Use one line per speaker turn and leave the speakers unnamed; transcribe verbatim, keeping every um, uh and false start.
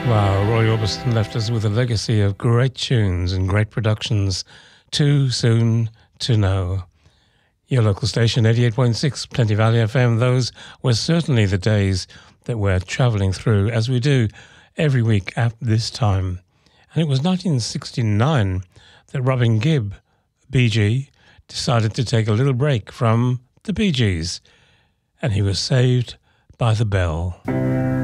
Wow, Roy Orbison left us with a legacy of great tunes and great productions. Too Soon to Know. Your local station, eighty-eight point six, Plenty Valley F M. Those were certainly the days that we're travelling through, as we do every week at this time. And it was nineteen sixty-nine that Robin Gibb, Bee Gee, decided to take a little break from the Bee Gees, and he was saved by the bell.